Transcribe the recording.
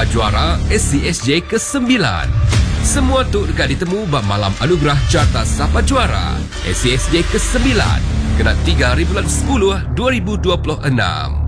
Sapa Juara SCSJ ke-9. Semua tu dekat ditemu malam anugerah Carta Sapa Juara SCSJ ke-9 kena 3 bulan 10 2026.